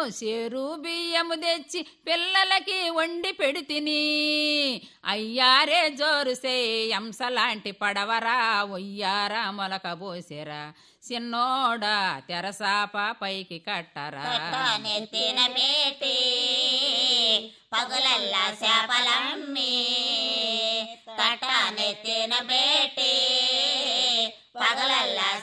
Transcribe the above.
చేరు బియ్యము తెచ్చి పిల్లలకి వండి పెడితిని అయ్యారే జోరుసే ఎంసలాంటి పడవరా ఒయ్యారా మొలక పోసెరా చిన్నోడా తెరసాప పైకి కట్టరా నెత్తిన మేటి పగులల్లా చేపలమ్మి తట నెత్తిన మేటి పగలల్లా